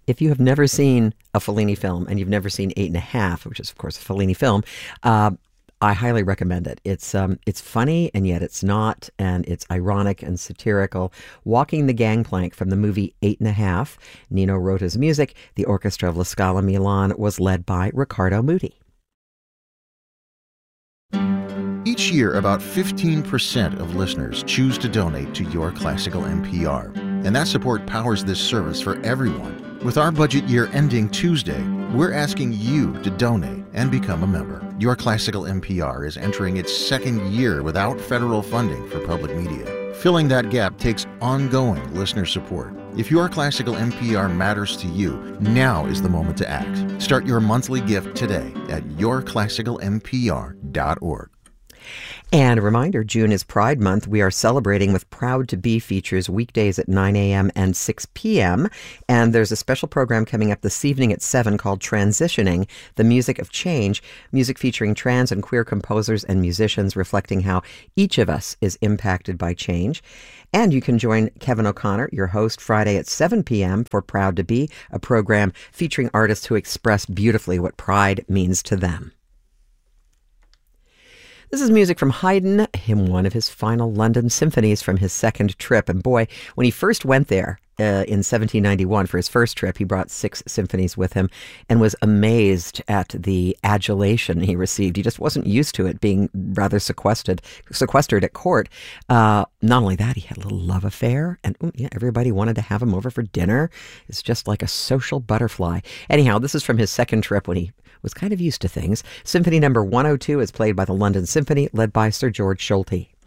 if you have never seen a Fellini film and you've never seen 8½, which is, of course, a Fellini film, I highly recommend it. It's funny, and yet it's not, and it's ironic and satirical. Walking the Gangplank from the movie 8½. Nino Rota's music. The orchestra of La Scala Milan was led by Riccardo Muti. Each year, about 15% of listeners choose to donate to Your Classical NPR, and that support powers this service for everyone. With our budget year ending Tuesday, we're asking you to donate and become a member. Your Classical NPR is entering its second year without federal funding for public media. Filling that gap takes ongoing listener support. If Your Classical NPR matters to you, now is the moment to act. Start your monthly gift today at yourclassicalnpr.org. And a reminder, June is Pride Month. We are celebrating with Proud to Be features weekdays at 9 a.m. and 6 p.m. And there's a special program coming up this evening at 7 called Transitioning, the Music of Change, music featuring trans and queer composers and musicians reflecting how each of us is impacted by change. And you can join Kevin O'Connor, your host, Friday at 7 p.m. for Proud to Be, a program featuring artists who express beautifully what pride means to them. This is music from Haydn, one of his final London symphonies from his second trip. And boy, when he first went there in 1791 for his first trip, he brought 6 symphonies with him and was amazed at the adulation he received. He just wasn't used to it, being rather sequestered at court. Not only that, he had a little love affair, and everybody wanted to have him over for dinner. It's just like a social butterfly. Anyhow, this is from his second trip when he was kind of used to things. Symphony number 102 is played by the London Symphony, led by Sir George Solti.